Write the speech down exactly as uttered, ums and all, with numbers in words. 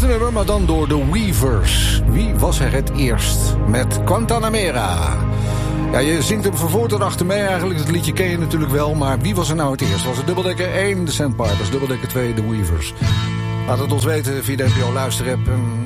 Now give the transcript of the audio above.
nummer, maar dan door de Weavers. Wie was er het eerst? Met Guantanamera. Ja, je zingt hem van voor tot achter mee eigenlijk. Het liedje ken je natuurlijk wel, maar wie was er nou het eerst? Was het Dubbeldekker één, de Sandpipers, Dubbeldekker twee, de Weavers? Laat het ons weten via de N P O Luisterapp.